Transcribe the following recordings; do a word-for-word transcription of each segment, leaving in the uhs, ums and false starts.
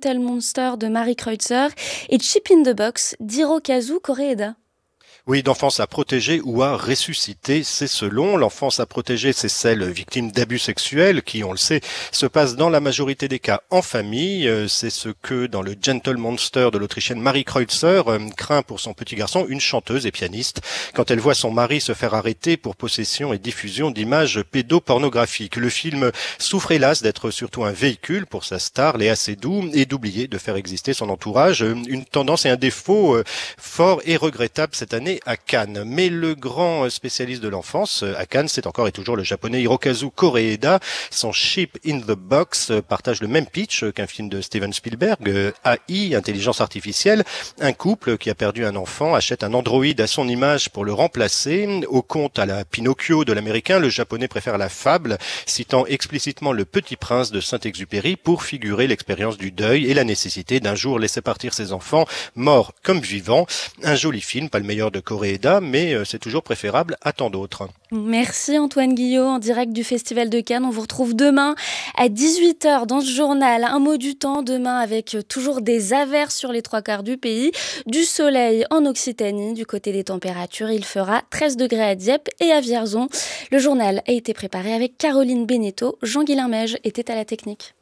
Gentle Monster de Mary Kreutzer et Chip in the Box d'Hirokazu Koreeda. Oui, d'enfance à protéger ou à ressusciter, c'est selon. L'enfance à protéger, c'est celle victime d'abus sexuels qui, on le sait, se passe dans la majorité des cas en famille. C'est ce que, dans le Gentle Monster de l'Autrichienne Mary Kreutzer, craint pour son petit garçon, une chanteuse et pianiste, quand elle voit son mari se faire arrêter pour possession et diffusion d'images pédopornographiques. Le film souffre hélas d'être surtout un véhicule pour sa star, Léa Seydoux, et d'oublier de faire exister son entourage. Une tendance et un défaut fort et regrettable cette année à Cannes. Mais le grand spécialiste de l'enfance à Cannes, c'est encore et toujours le japonais Hirokazu Koreeda. Son Chip in the Box partage le même pitch qu'un film de Steven Spielberg. A I, intelligence artificielle. Un couple qui a perdu un enfant achète un androïde à son image pour le remplacer. Au conte à la Pinocchio de l'américain, le japonais préfère la fable, citant explicitement le Petit Prince de Saint-Exupéry pour figurer l'expérience du deuil et la nécessité d'un jour laisser partir ses enfants, morts comme vivants. Un joli film, pas le meilleur de Koreeda, mais c'est toujours préférable à tant d'autres. Merci Antoine Guillot, en direct du Festival de Cannes. On vous retrouve demain à dix-huit heures dans ce journal. Un mot du temps, demain avec toujours des averses sur les trois quarts du pays, du soleil en Occitanie. Du côté des températures, il fera treize degrés à Dieppe et à Vierzon. Le journal a été préparé avec Caroline Beneteau. Jean-Guilain Meige était à la technique.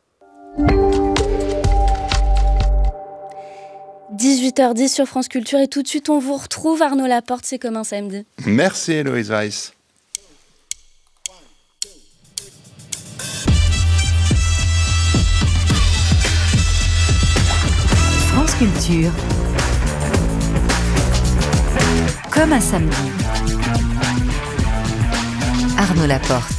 dix-huit heures dix sur France Culture et tout de suite on vous retrouve. Arnaud Laporte, c'est comme un samedi. Merci Héloïse Weiss. France Culture, comme un samedi. Arnaud Laporte.